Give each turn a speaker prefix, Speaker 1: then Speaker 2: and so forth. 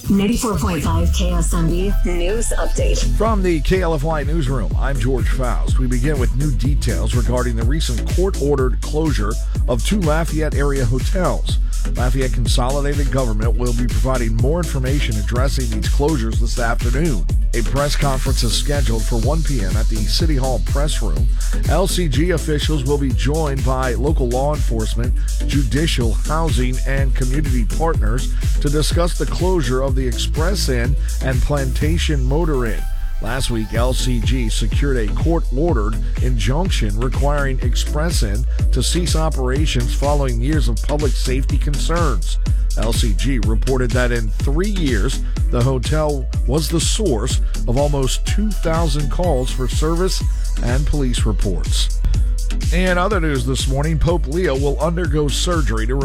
Speaker 1: 94.5 KSMB News Update.
Speaker 2: From the KLFY Newsroom, I'm George Faust. We begin with new details regarding the recent court-ordered closure of 2 Lafayette area hotels. Lafayette Consolidated Government will be providing more information addressing these closures this afternoon. A press conference is scheduled for 1 p.m. at the City Hall press room. LCG officials will be joined by local law enforcement, judicial, housing, and community partners to discuss the closure of the Express Inn and Plantation Motor Inn. Last week, LCG secured a court-ordered injunction requiring Express Inn to cease operations following years of public safety concerns. LCG reported that in 3 years, the hotel was the source of almost 2,000 calls for service and police reports. In other news this morning, Pope Leo will undergo surgery to